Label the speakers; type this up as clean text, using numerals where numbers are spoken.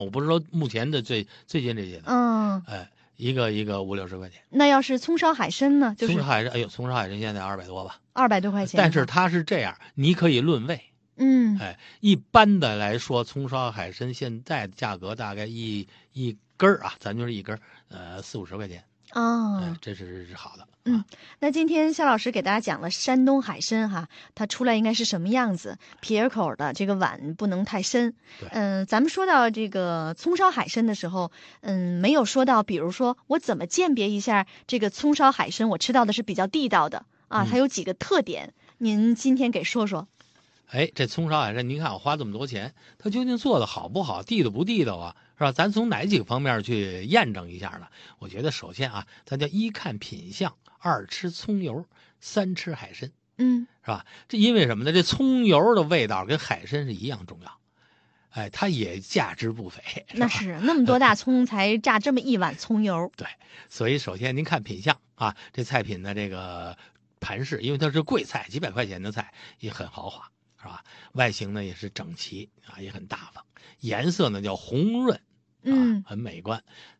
Speaker 1: 我不是说目前的最近这些的，
Speaker 2: 嗯，
Speaker 1: 一个50-60块钱。
Speaker 2: 那要是葱烧海参呢，就是
Speaker 1: 葱烧海参，哎呦，葱烧海参现在200多吧，
Speaker 2: 200多块钱。
Speaker 1: 但是它是这样，你可以论位。
Speaker 2: 嗯，
Speaker 1: 一般的来说，葱烧海参现在的价格大概一根啊，咱就是一根，40-50块钱。
Speaker 2: 哦，
Speaker 1: 这是好的。
Speaker 2: 那今天肖老师给大家讲了山东海参哈，它出来应该是什么样子，撇儿口的，这个碗不能太深。咱们说到这个葱烧海参的时候，没有说到，比如说我怎么鉴别一下这个葱烧海参，我吃到的是比较地道的啊，它有几个特点，您今天给说说。
Speaker 1: 这葱烧海参，您看我花这么多钱，它究竟做的好不好，地道不地道啊？是吧？咱从哪几个方面去验证一下呢？我觉得首先啊，咱叫一看品相，二吃葱油，三吃海参，是吧？这因为什么呢？这葱油的味道跟海参是一样重要，它也价值不菲。
Speaker 2: 那是那么多大葱才榨这么一碗葱油。
Speaker 1: 对，所以首先您看品相啊，这菜品的这个盘饰，因为它是贵菜，几百块钱的菜也很豪华。是吧？外形呢也是整齐啊，也很大方，颜色呢叫红润，很美观。